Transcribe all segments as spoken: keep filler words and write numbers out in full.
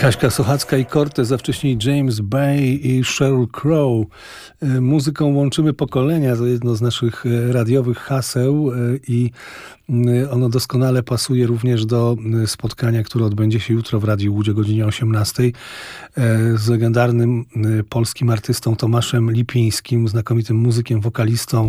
Kaśka Sochacka i Cortez, a wcześniej James Bay i Sheryl Crow. Muzyką łączymy pokolenia, to jedno z naszych radiowych haseł i ono doskonale pasuje również do spotkania, które odbędzie się jutro w Radiu Łódź o godzinie osiemnastej z legendarnym polskim artystą Tomaszem Lipińskim, znakomitym muzykiem, wokalistą,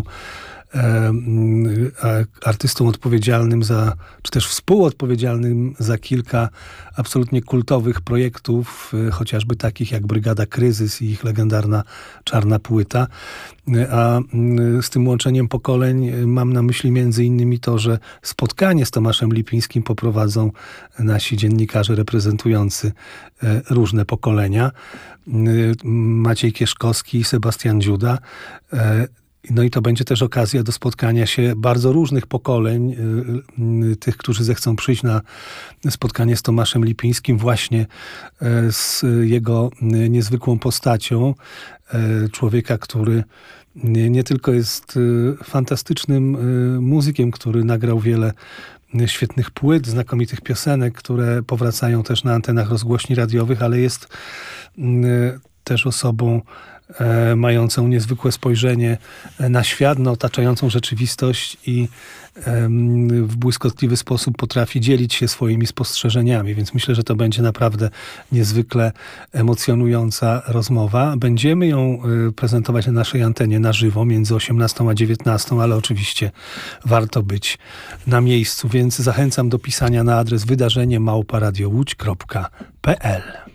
artystą odpowiedzialnym za, czy też współodpowiedzialnym za kilka absolutnie kultowych projektów, chociażby takich jak Brygada Kryzys i ich legendarna Czarna Płyta. A z tym łączeniem pokoleń mam na myśli między innymi to, że spotkanie z Tomaszem Lipińskim poprowadzą nasi dziennikarze reprezentujący różne pokolenia. Maciej Kieszkowski i Sebastian Dziuda. No i to będzie też okazja do spotkania się bardzo różnych pokoleń, tych, którzy zechcą przyjść na spotkanie z Tomaszem Lipińskim, właśnie z jego niezwykłą postacią. Człowieka, który nie, nie tylko jest fantastycznym muzykiem, który nagrał wiele świetnych płyt, znakomitych piosenek, które powracają też na antenach rozgłośni radiowych, ale jest też osobą mającą niezwykłe spojrzenie na świat, na otaczającą rzeczywistość i w błyskotliwy sposób potrafi dzielić się swoimi spostrzeżeniami, więc myślę, że to będzie naprawdę niezwykle emocjonująca rozmowa. Będziemy ją prezentować na naszej antenie na żywo między osiemnastą a dziewiętnastą, ale oczywiście warto być na miejscu, więc zachęcam do pisania na adres wydarzenie małpa radio łódź kropka p l.